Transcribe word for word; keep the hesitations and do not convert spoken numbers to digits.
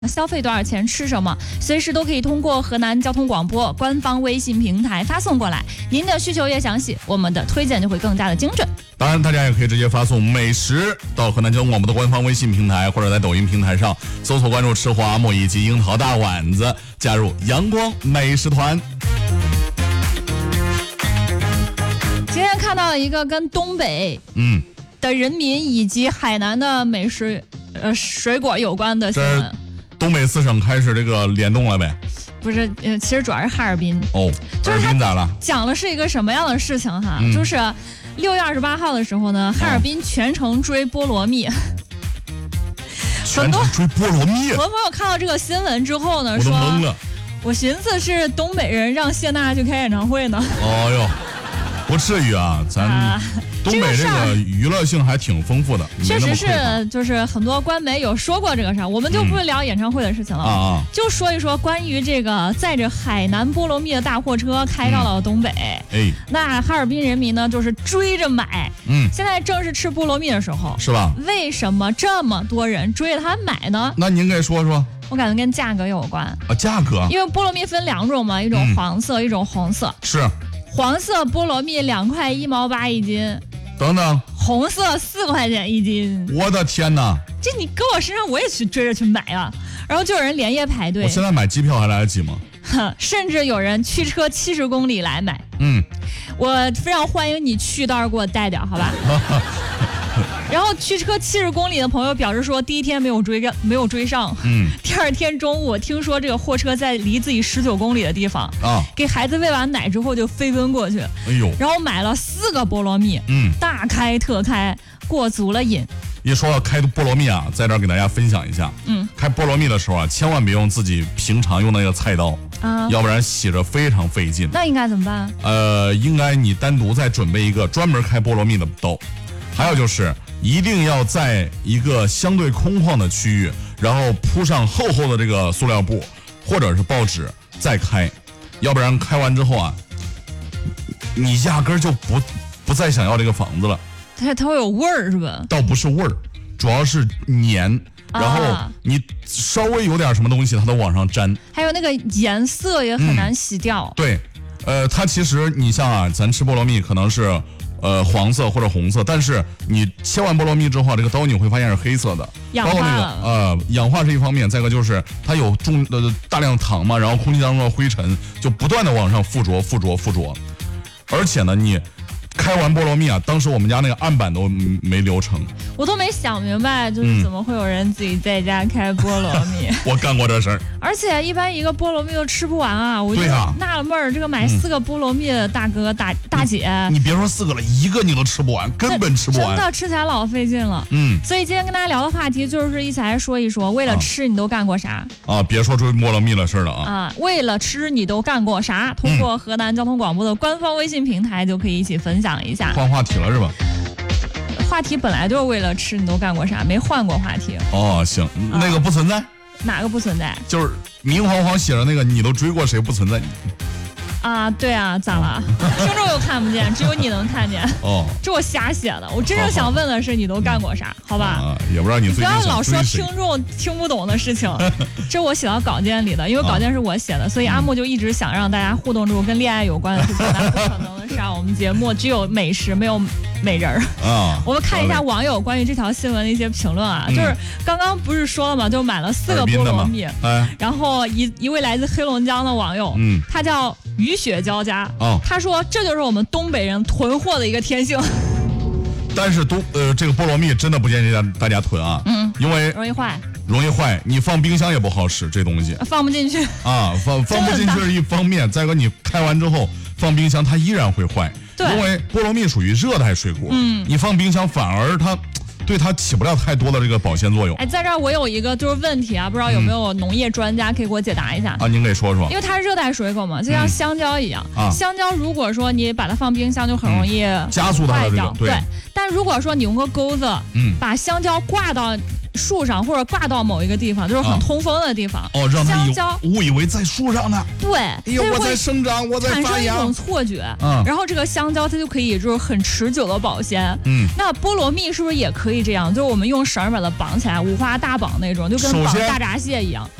消费多少钱吃什么，随时都可以通过河南交通广播官方微信平台发送过来。您的需求越详细，我们的推荐就会更加的精准。 当然，大家也可以直接发送美食到河南交通广播的官方微信平台，或者在抖音平台上搜索关注吃货阿莫以及樱桃大碗子，加入阳光美食团。 今天看到了一个跟东北嗯的人民以及海南的美食呃水果有关的新闻。 东北四省开始这个联动了呗？ 不是，呃，其实主要是哈尔滨。 哦，哈尔滨咋了？ 讲的是一个什么样的事情哈？嗯、就是六月二十八号的时候呢，哈尔滨全程追菠萝蜜。哦、 全程追菠萝蜜。 很多朋友看到这个新闻之后呢， 我都懵了。 我寻思是东北人让谢娜去开演唱会呢。 哦哟。不至于啊，咱东北这个娱乐性还挺丰富的， 确实是，就是很多官媒有说过这个事儿，我们就不聊演唱会的事情了， 嗯、 就说一说关于这个载着海南菠萝蜜的大货车开到了东北， 嗯、哎， 那哈尔滨人民呢就是追着买，嗯，现在正是吃菠萝蜜的时候， 是吧？ 为什么这么多人追着它买呢？ 那您给说说。 我感觉跟价格有关啊，价格， 因为菠萝蜜分两种嘛，一种黄色，嗯、一种红色， 是。 黄色菠萝蜜两块一毛八一斤， 等等， 红色四块钱一斤。 我的天哪！ 这你搁我身上我也去追着去买啊，然后就有人连夜排队。 我现在买机票还来得及吗？ 甚至有人驱车七十公里来买。 嗯， 我非常欢迎你去，到时候给我带点，好吧？然后驱车七十公里的朋友表示说，第一天没有追没有追上，嗯，第二天中午听说这个货车在离自己十九公里的地方啊，给孩子喂完奶之后就飞奔过去， 哎呦， 然后买了四个菠萝蜜，嗯，大开特开，过足了瘾。 一说到开菠萝蜜啊，在这儿给大家分享一下，嗯，开菠萝蜜的时候啊，千万别用自己平常用的那个菜刀啊，要不然洗着非常费劲。 那应该怎么办？ 呃，应该你单独再准备一个专门开菠萝蜜的刀，还有就是。一定要在一个相对空旷的区域，然后铺上厚厚的这个塑料布或者是报纸再开，要不然开完之后啊，你压根儿就不不再想要这个房子了。 它它会有味儿是吧？ 倒不是味儿，主要是黏，然后你稍微有点什么东西它都往上粘， 还有那个颜色也很难洗掉。 嗯、对，呃，它其实你像啊，咱吃菠萝蜜可能是。呃，黄色或者红色，但是你切完菠萝蜜之后，这个刀你会发现是黑色的， 氧化了。 那个呃，氧化是一方面，再一个就是它有重呃大量的糖嘛，然后空气当中的灰尘就不断的往上附着、附着、附着，而且呢，你开完菠萝蜜啊，当时我们家那个案板都没留成， 我都没想明白，就是怎么会有人自己在家开菠萝蜜？ 嗯、我干过这事儿， 而且一般一个菠萝蜜都吃不完啊！我就纳了闷儿，这个买四个菠萝蜜的大哥、嗯、大大姐你，你别说四个了，一个你都吃不完，根本吃不完， 真的吃起来老费劲了。嗯，所以今天跟大家聊的话题就是一起来说一说，为了吃你都干过啥啊？别说追菠萝蜜的事了啊！ 啊，为了吃你都干过啥？通过河南交通广播的官方微信平台就可以一起分享。讲一下， 换话题了是吧？ 话题本来就是为了吃，你都干过啥？没换过话题。 哦，行，啊、那个不存在。 哪个不存在？ 就是明晃晃写着那个，你都追过谁不存在？ 啊，对啊，咋了？听众又看不见，只有你能看见。哦，这我瞎写的。我真正想问的是，你都干过啥？好吧？ 啊，也不知道你最近不要老说听众听不懂的事情，这我写到稿件里的，因为稿件是我写的，所以阿木就一直想让大家互动这种跟恋爱有关的事情，但不可能的是啊，我们节目只有美食，没有美人儿啊。我们看一下网友关于这条新闻的一些评论啊，就是刚刚不是说了吗？就买了四个菠萝蜜，然后一一位来自黑龙江的网友，嗯，他叫。雨雪交加，哦，他说这就是我们东北人囤货的一个天性。 但是东呃这个菠萝蜜真的不建议大家囤啊，嗯，因为容易坏， 容易坏，你放冰箱也不好使，这东西放不进去啊，放放不进去是一方面，再一个你开完之后放冰箱它依然会坏， 对， 因为菠萝蜜属于热带水果，嗯，你放冰箱反而它。对它起不了太多的这个保鲜作用。 哎，在这儿我有一个就是问题啊，不知道有没有农业专家可以给我解答一下、 嗯、啊？您给说说。 因为它是热带水果嘛，就像香蕉一样、嗯啊、香蕉如果说你把它放冰箱就很容易加速它的这个对, 对。但如果说你用个钩子，嗯，把香蕉挂到树上或者挂到某一个地方，就是很通风的地方。 哦，让它香蕉误以为在树上呢。 对， 哎呦，我在生长，我在产发芽。 生一种错觉。 嗯， 然后这个香蕉它就可以就是很持久的保鲜。 嗯， 那菠萝蜜是不是也可以这样？就是我们用绳把它绑起来，五花大绑那种，就跟绑大闸蟹一样。